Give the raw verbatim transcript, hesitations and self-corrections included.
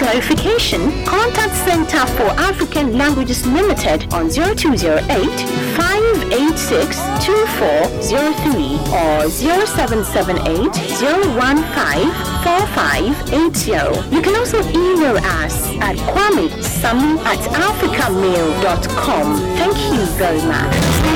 clarification, contact Center for African Languages Limited on zero two zero eight, five eight six, two four zero three or zero seven seven eight, zero one five, four five eight zero. You can also email us at kwame sami at africamail dot com. Thank you very much.